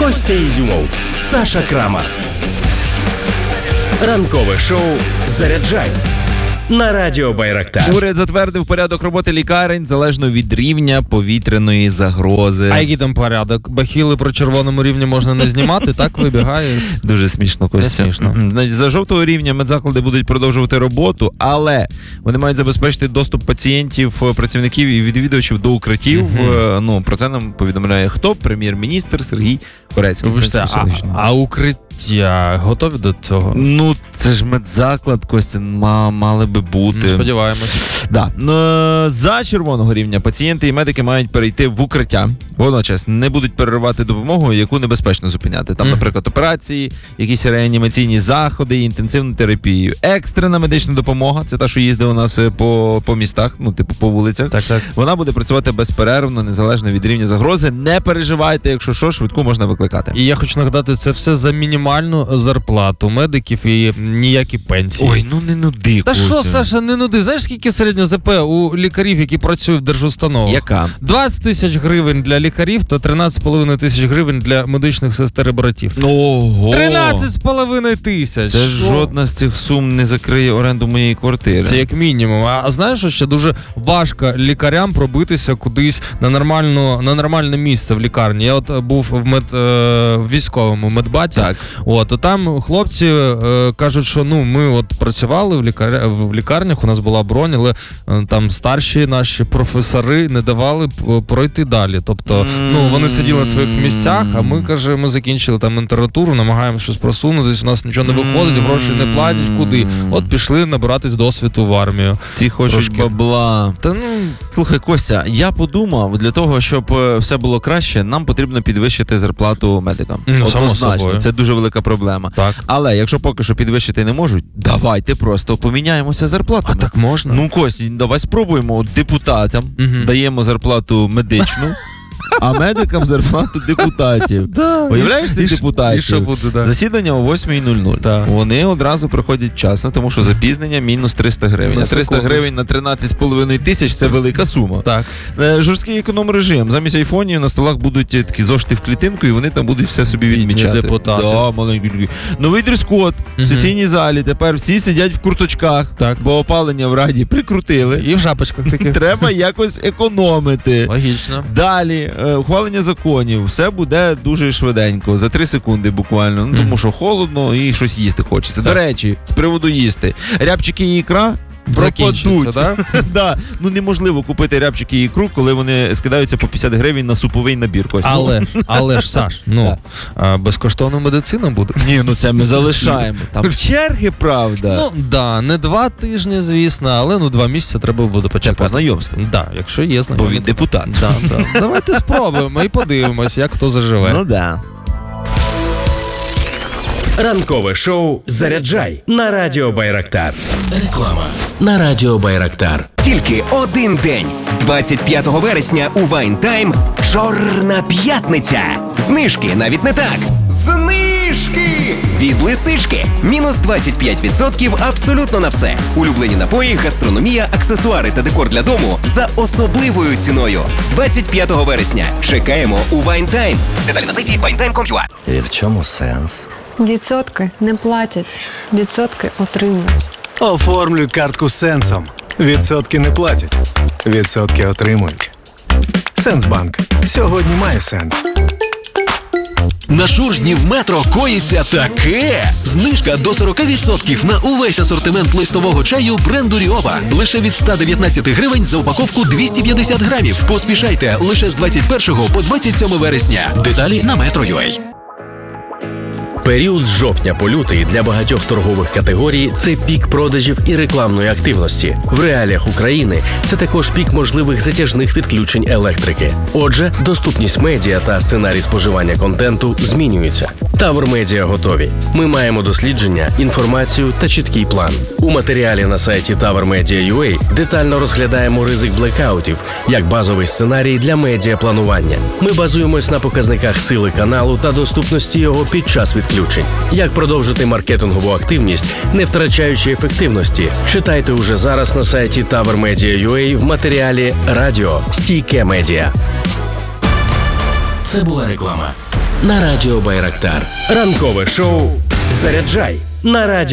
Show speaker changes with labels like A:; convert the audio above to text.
A: Костя Ізюмов, Саша Крамар. Ранкове шоу «Заряджай» на Радіо Байрактар.
B: Уряд затвердив порядок роботи лікарень залежно від рівня повітряної загрози.
C: А який там порядок? Бахіли про червоному рівні можна не знімати, так вибігає?
B: Дуже смішно, Костя.
C: Смішно.
B: За жовтого рівня медзаклади будуть продовжувати роботу, але вони мають забезпечити доступ пацієнтів, працівників і відвідувачів до укриттів. Ну, про це нам повідомляє хто? Прем'єр-міністр Сергій Корецький.
C: Вибачте, а укриття готові до цього?
B: Ну, це ж медзаклад, Костя, мали би бути.
C: Сподіваємось.
B: Да. За червоного рівня пацієнти і медики мають перейти в укриття. Водночас не будуть переривати допомогу, яку небезпечно зупиняти. Там, наприклад, операції, якісь реанімаційні заходи, інтенсивну терапію. Екстрена медична допомога, це та, що їздить у нас по містах, ну, типу, по вулицях.
C: Так.
B: Вона буде працювати безперервно, незалежно від рівня загрози. Не переживайте, якщо що, швидку можна викликати.
C: І я хочу нагадати, це все за мінімальну зарплату медиків і ніякі пенсії.
B: Ой, ну не нуди,
C: Та
B: Костя.
C: що, Саша, не нуди? Знаєш, скільки середня ЗП у лікарів, які працюють в держустановах?
B: Яка?
C: 20 тисяч гривень для лікарів та 13,5 тисяч гривень для медичних сестер і братів.
B: Ого!
C: 13,5 тисяч!
B: Це жодна з цих сум не закриє оренду моєї квартири.
C: Це як мінімум. А знаєш, що ще дуже важко лікарям пробитися кудись на нормальне місце в лікарні. Я от був в військовому медбаті.
B: Так.
C: То там хлопці кажуть, що ми от працювали в лікарнях, у нас була бронь, але там старші наші професори не давали пройти далі. Тобто, вони сиділи на своїх місцях, а ми закінчили там інтернатуру, намагаємося щось просунутись, у нас нічого не виходить, гроші не платять, куди? От пішли набиратись досвіду в армію.
B: Ці хочуть бабла. Слухай, Костя, я подумав, для того, щоб все було краще, нам потрібно підвищити зарплату медикам. Однозначно, це дуже велика проблема.
C: Так.
B: Але якщо поки що підвищити не можуть, давайте просто поміняємося зарплатами.
C: А так можна?
B: Ну, Костя, давай спробуємо. Депутатам даємо зарплату медичну, а медикам зарплату депутатів. Уявляєш цих депутатів?
C: І що буде,
B: Засідання о 8:00.
C: Так.
B: Вони одразу приходять вчасно, тому що запізнення мінус 300 гривень. А 300 гривень на 13,5 тисяч – це велика сума.
C: Так.
B: Жорсткий економ-режим. Замість айфонів на столах будуть такі зошити в клітинку, і вони там будуть все собі відмічати.
C: Депутати.
B: Да, маленькі. Новий дрес-код в сесійній залі. Тепер всі сидять в курточках, бо опалення в Раді прикрутили.
C: І в жапочках таких.
B: Треба якось економити.
C: Логічно.
B: Далі, ухвалення законів. Все буде дуже швиденько, за 3 секунди буквально. Тому що холодно і щось їсти хочеться.
C: Так.
B: До речі, з приводу їсти. Рябчики і ікра пропадуть. Да. Неможливо купити рябчики і ікру, коли вони скидаються по 50 гривень на суповий набір.
C: Але ж, Саш, безкоштовна медицина буде.
B: Ні, це ми залишаємо. Там черги, правда.
C: Не 2 тижні, звісно, але 2 місяці треба буде почекати.
B: По знайомству.
C: Да, якщо є знайомство.
B: Бо він депутат.
C: Да. Давайте спробуємо і подивимось, як хто заживе.
B: Да.
A: Ранкове шоу «Заряджай» на Радіо Байрактар. Реклама на Радіо Байрактар.
D: Тільки один день. 25 вересня у Вайнтайм Чорна п'ятниця. Знижки навіть не так. Знижки! Від Лисички. Мінус 25% абсолютно на все. Улюблені напої, гастрономія, аксесуари та декор для дому за особливою ціною. 25 вересня. Чекаємо у Вайнтайм. Деталі на сайті wintime.com.ua.
E: І в чому сенс?
F: Відсотки не платять, відсотки отримують.
G: Оформлюй картку Сенсом. Відсотки не платять, відсотки отримують. Сенсбанк. Сьогодні має сенс.
H: На Шуржні в метро коїться таке! Знижка до 40% на увесь асортимент листового чаю бренду Ріова. Лише від 119 гривень за упаковку 250 грамів. Поспішайте лише з 21 по 27 вересня. Деталі на Metro.ua.
A: Період з жовтня по лютий для багатьох торгових категорій – це пік продажів і рекламної активності. В реаліях України це також пік можливих затяжних відключень електрики. Отже, доступність медіа та сценарій споживання контенту змінюються. Тавр Медіа готові. Ми маємо дослідження, інформацію та чіткий план. У матеріалі на сайті TavrMedia.ua детально розглядаємо ризик блекаутів як базовий сценарій для медіапланування. Ми базуємось на показниках сили каналу та доступності його під час відключень. Як продовжити маркетингову активність, не втрачаючи ефективності? Читайте уже зараз на сайті TavrMedia.ua в матеріалі «Радіо. Стійке медіа».
E: Це була реклама.
A: на радіо Байрактар. Ранкове шоу «Заряджай» на радіо